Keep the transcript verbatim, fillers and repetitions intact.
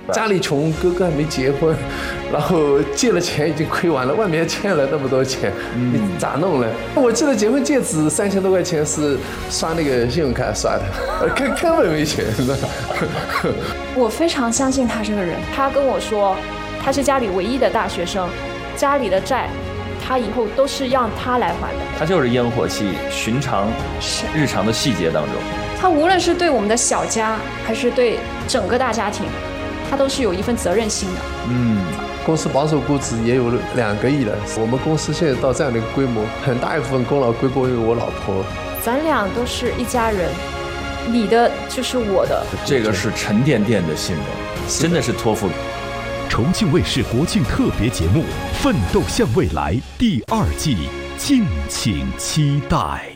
家里穷，哥哥还没结婚，然后借了钱已经亏完了，外面欠了那么多钱，你咋弄呢？我记得结婚戒指三千多块钱是刷那个信用卡刷的，根根本没钱的。 我非常相信他这个人，他跟我说，他是家里唯一的大学生，家里的债，他以后都是让他来还的。 他就是烟火气，寻常日常的细节当中， 他无论是对我们的小家，还是对整个大家庭，他都是有一份责任心的。 嗯， 公司保守估值也有两个亿了。我们公司现在到这样的一个规模，很大一部分功劳归功于我老婆。 咱俩都是一家人，你的就是我的。 这个是沉甸甸的信任，真的是托付。 重庆卫视国庆特别节目《奋斗向未来》第二季，敬请期待。